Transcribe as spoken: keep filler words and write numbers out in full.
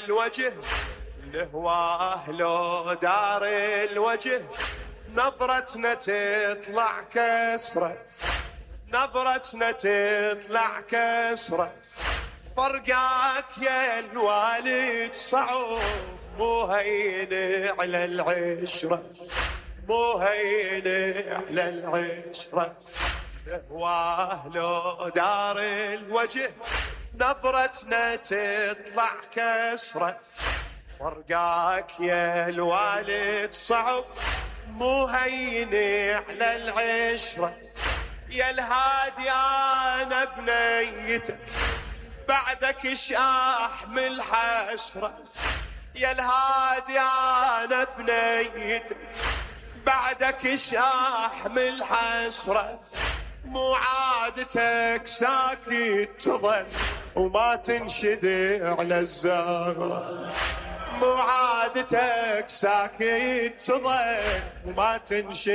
الوجه الهواه لو دار الوجه نظرتنا تطلع كسرة نظرتنا تطلع كسرة فرقاك يا الوالد صعب مو هين على العشرة مو هين على العشرة الهواه لو دار الوجه نظرتنا تطلع كسرة فرقاك يا الوالد صعب مو هين على العشرة يا الهادي انا بنيتك بعدك اش احمل حسرة يا الهادي انا بنيتك بعدك اش احمل حسرة مو عادتك ساكت تظل وما تنشد على الزهرة مو عادتك ساكت تظل وما تنشد